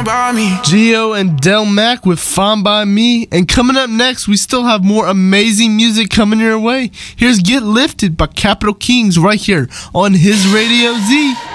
by me. Geo and Del Mac with Fine By Me. And coming up next, we still have more amazing music coming your way. Here's Get Lifted by Capital Kings right here on his Radio Z.